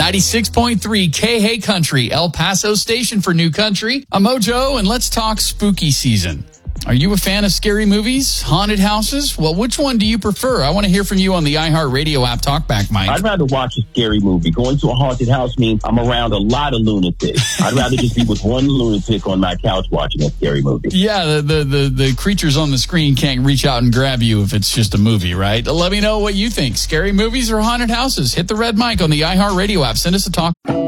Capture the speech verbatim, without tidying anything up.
ninety-six point three K-Hey Country, El Paso station for New Country. I'm Mojo, and let's talk spooky season. Are you a fan of scary movies, haunted houses? Well, which one do you prefer? I want to hear from you on the iHeartRadio app. Talkback, Mike. I'd rather watch a scary movie. Going to a haunted house means I'm around a lot of lunatics. I'd rather just be with one lunatic on my couch watching a scary movie. Yeah, the, the, the, the creatures on the screen can't reach out and grab you if it's just a movie, right? Let me know what you think. Scary movies or haunted houses? Hit the red mic on the iHeartRadio app. Send us a talk.